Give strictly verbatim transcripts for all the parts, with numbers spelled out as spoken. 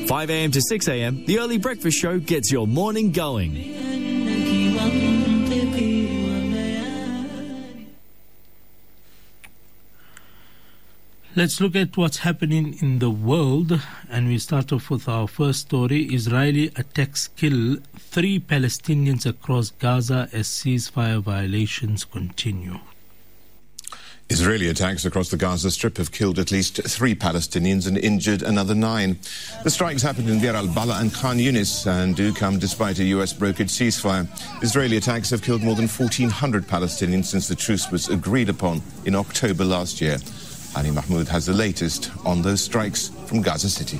five a m to six a m, the Early Breakfast Show gets your morning going. Let's look at what's happening in the world, and we start off with our first story. Israeli attacks kill three Palestinians across Gaza as ceasefire violations continue. Israeli attacks across the Gaza Strip have killed at least three Palestinians and injured another nine. The strikes happened in Deir al-Bala and Khan Yunis and do come despite a U S brokered ceasefire. Israeli attacks have killed more than fourteen hundred Palestinians since the truce was agreed upon in October last year. Ali Mahmoud has the latest on those strikes from Gaza City.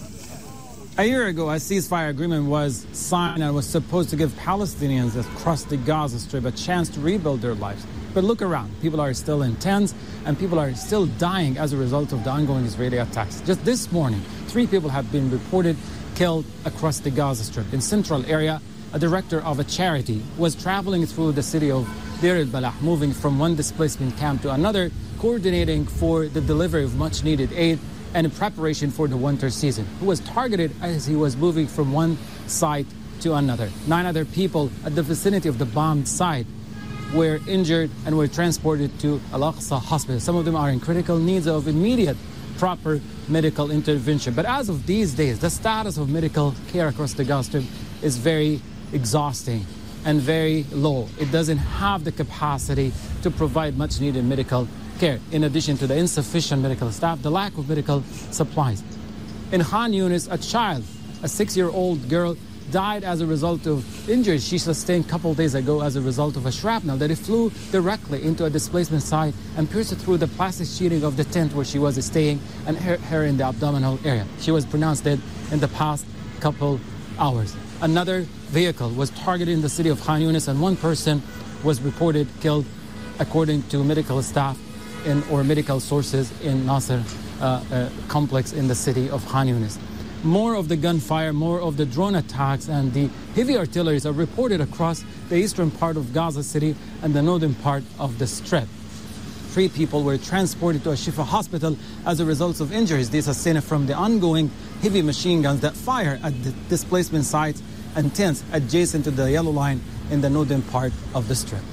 A year ago, a ceasefire agreement was signed and was supposed to give Palestinians across the Gaza Strip a chance to rebuild their lives. But look around. People are still in tents, and people are still dying as a result of the ongoing Israeli attacks. Just this morning, three people have been reported killed across the Gaza Strip. In central area, a director of a charity was traveling through the city of Deir al-Balah, moving from one displacement camp to another, coordinating for the delivery of much-needed aid and in preparation for the winter season. He was targeted as he was moving from one site to another. Nine other people at the vicinity of the bombed site were injured and were transported to Al-Aqsa Hospital. Some of them are in critical needs of immediate, proper medical intervention. But as of these days, the status of medical care across the Gaza Strip is very exhausting and very low. It doesn't have the capacity to provide much-needed medical care. In addition to the insufficient medical staff, the lack of medical supplies. In Khan Yunis, a child, a six-year-old girl, died as a result of injuries she sustained a couple days ago as a result of a shrapnel that it flew directly into a displacement site and pierced through the plastic sheeting of the tent where she was staying and her, her in the abdominal area. She was pronounced dead in the past couple hours. Another vehicle was targeted in the city of Khan Yunis, and one person was reported killed, according to medical staff in, or medical sources in Nasser uh, uh, complex in the city of Khan Yunis. More of the gunfire, more of the drone attacks and the heavy artilleries are reported across the eastern part of Gaza City and the northern part of the Strip. Three people were transported to a Shifa hospital as a result of injuries they sustained from the ongoing heavy machine guns that fire at the displacement sites and tents adjacent to the yellow line in the northern part of the Strip.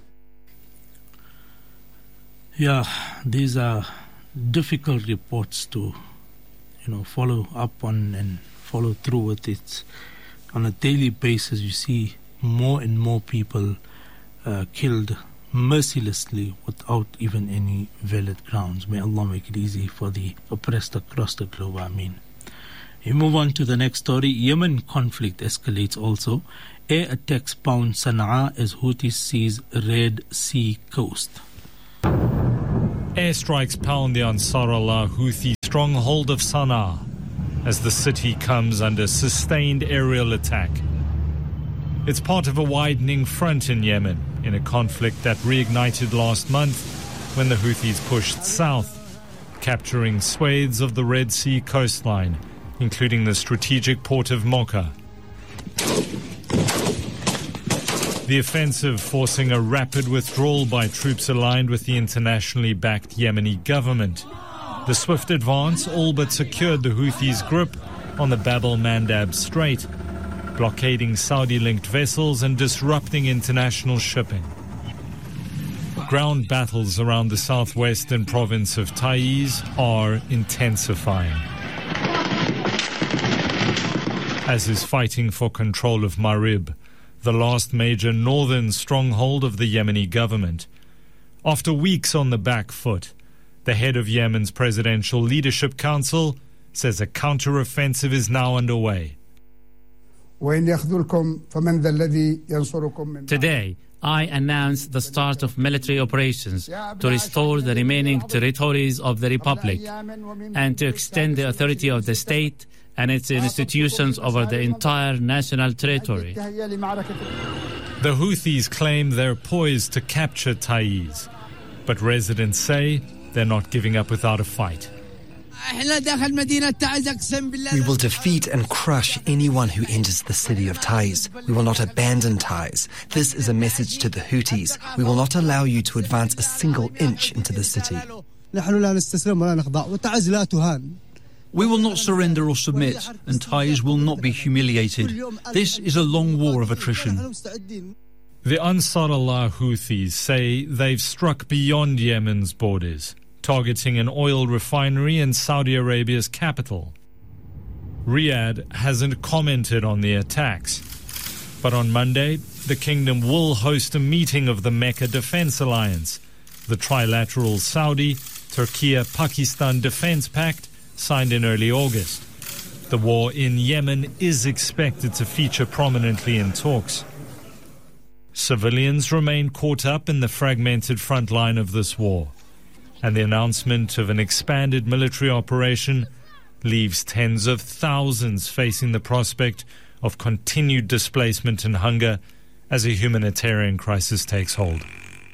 Yeah, these are difficult reports to, you know, follow up on and follow through with. It on a daily basis. You see more and more people uh, killed mercilessly without even any valid grounds. May Allah make it easy for the oppressed across the globe. Ameen. We move on to the next story. Yemen conflict escalates also. Air attacks pound Sana'a as Houthis seize Red Sea coast. Airstrikes pound the Ansar Allah Houthi stronghold of Sana'a as the city comes under sustained aerial attack. It's part of a widening front in Yemen in a conflict that reignited last month when the Houthis pushed south, capturing swathes of the Red Sea coastline, including the strategic port of Mocha. The offensive forcing a rapid withdrawal by troops aligned with the internationally backed Yemeni government. The swift advance all but secured the Houthis' grip on the Bab el-Mandab Strait, blockading Saudi-linked vessels and disrupting international shipping. Ground battles around the southwestern province of Taiz are intensifying, as is fighting for control of Marib, the last major northern stronghold of the Yemeni government. After weeks on the back foot, the head of Yemen's Presidential Leadership Council says a counter-offensive is now underway. Today, I announce the start of military operations to restore the remaining territories of the Republic and to extend the authority of the state and its institutions over the entire national territory. The Houthis claim they're poised to capture Taiz, but residents say they're not giving up without a fight. We will defeat and crush anyone who enters the city of Taiz. We will not abandon Taiz. This is a message to the Houthis. We will not allow you to advance a single inch into the city. We will not surrender or submit, and Thais will not be humiliated. This is a long war of attrition. The Ansar Allah Houthis say they've struck beyond Yemen's borders, targeting an oil refinery in Saudi Arabia's capital. Riyadh hasn't commented on the attacks, but on Monday, the kingdom will host a meeting of the Mecca Defense Alliance, the trilateral Saudi, Turkey, Pakistan Defense Pact signed in early August. The war in Yemen is expected to feature prominently in talks. Civilians remain caught up in the fragmented front line of this war, and the announcement of an expanded military operation leaves tens of thousands facing the prospect of continued displacement and hunger as a humanitarian crisis takes hold.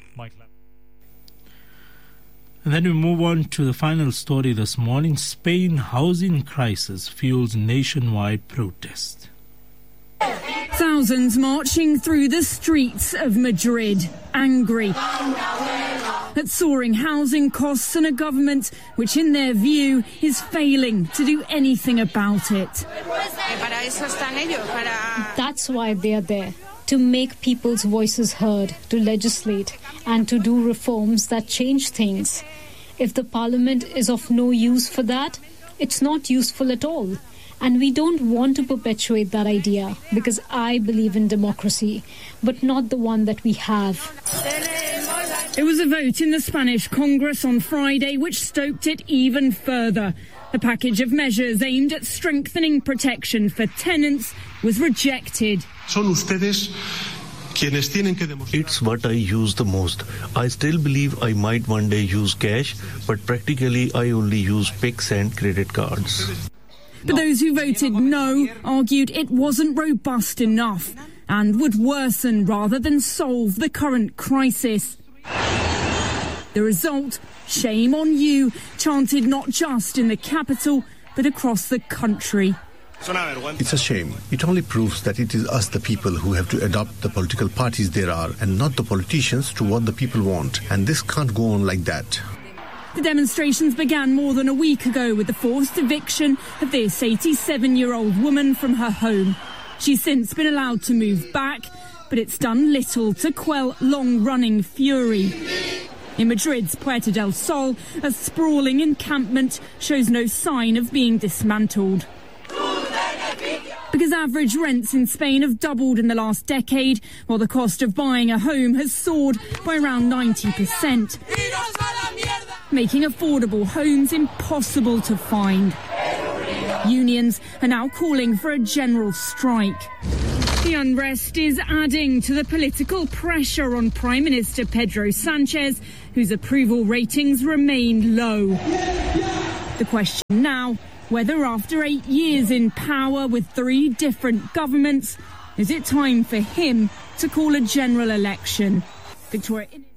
And then we move on to the final story this morning. Spain housing crisis fuels nationwide protest. Thousands marching through the streets of Madrid, angry at soaring housing costs and a government which, in their view, is failing to do anything about it. That's why they are there, to make people's voices heard, to legislate, and to do reforms that change things. If the parliament is of no use for that, it's not useful at all. And we don't want to perpetuate that idea, because I believe in democracy, but not the one that we have. It was a vote in the Spanish Congress on Friday which stoked it even further. A package of measures aimed at strengthening protection for tenants was rejected. It's what I use the most. I still believe I might one day use cash, but practically I only use P I C S and credit cards. But those who voted no argued it wasn't robust enough and would worsen rather than solve the current crisis. The result, shame on you, chanted not just in the capital but across the country. It's a shame. It only proves that it is us, the people, who have to adopt the political parties there are, and not the politicians to what the people want. And this can't go on like that. The demonstrations began more than a week ago with the forced eviction of this eighty-seven-year-old woman from her home. She's since been allowed to move back, but it's done little to quell long-running fury. In Madrid's Puerta del Sol, a sprawling encampment shows no sign of being dismantled. Because average rents in Spain have doubled in the last decade, while the cost of buying a home has soared by around ninety percent, making affordable homes impossible to find. Unions are now calling for a general strike. The unrest is adding to the political pressure on Prime Minister Pedro Sanchez, whose approval ratings remain low. The question now, whether after eight years in power with three different governments, is it time for him to call a general election? Victoria.